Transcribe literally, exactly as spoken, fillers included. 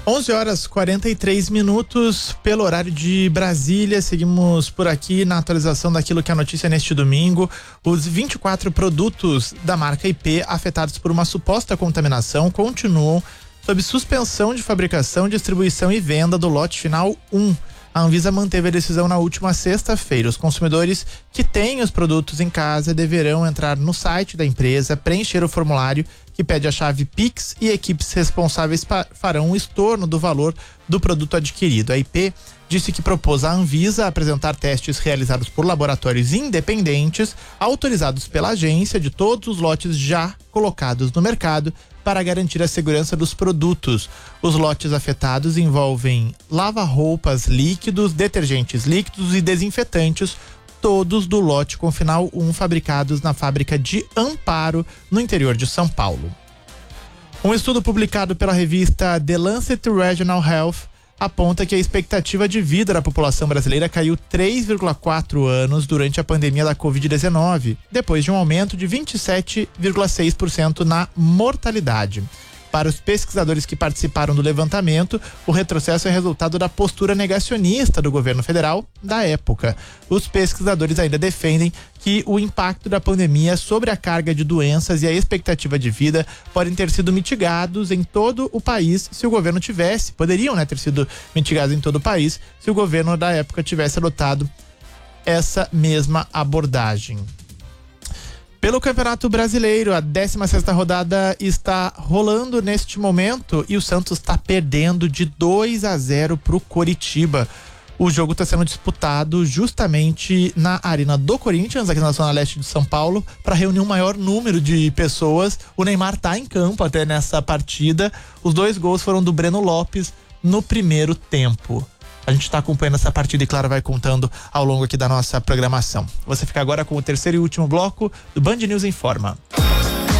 onze horas e quarenta e três minutos pelo horário de Brasília. Seguimos por aqui na atualização daquilo que é a notícia neste domingo. Os vinte e quatro produtos da marca I P afetados por uma suposta contaminação continuam sob suspensão de fabricação, distribuição e venda do lote final um. A Anvisa manteve a decisão na última sexta-feira. Os consumidores que têm os produtos em casa deverão entrar no site da empresa, preencher o formulário que pede a chave Pix e equipes responsáveis farão o estorno do valor do produto adquirido. A I P disse que propôs à Anvisa apresentar testes realizados por laboratórios independentes, autorizados pela agência, de todos os lotes já colocados no mercado, para garantir a segurança dos produtos. Os lotes afetados envolvem lava-roupas líquidos, detergentes líquidos e desinfetantes, todos do lote com final um, fabricados na fábrica de Amparo, no interior de São Paulo. Um estudo publicado pela revista The Lancet Regional Health aponta que a expectativa de vida da população brasileira caiu três vírgula quatro anos durante a pandemia da covid dezenove, depois de um aumento de vinte e sete vírgula seis por cento na mortalidade. Para os pesquisadores que participaram do levantamento, o retrocesso é resultado da postura negacionista do governo federal da época. Os pesquisadores ainda defendem que o impacto da pandemia sobre a carga de doenças e a expectativa de vida podem ter sido mitigados em todo o país se o governo tivesse, poderiam né, ter sido mitigados em todo o país se o governo da época tivesse adotado essa mesma abordagem. Pelo Campeonato Brasileiro, a décima sexta rodada está rolando neste momento e o Santos está perdendo de dois a zero para o Coritiba. O jogo está sendo disputado justamente na Arena do Corinthians, aqui na Zona Leste de São Paulo, para reunir um maior número de pessoas. O Neymar está em campo até nessa partida. Os dois gols foram do Breno Lopes no primeiro tempo. A gente está acompanhando essa partida e, claro, vai contando ao longo aqui da nossa programação. Você fica agora com o terceiro e último bloco do Band News Informa.